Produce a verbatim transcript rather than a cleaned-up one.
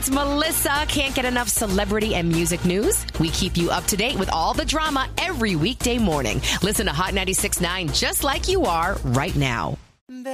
it's Melissa. Can't get enough celebrity and music news? We keep you up to date with all the drama every weekday morning. Listen to Hot ninety-six point nine just like you are right now.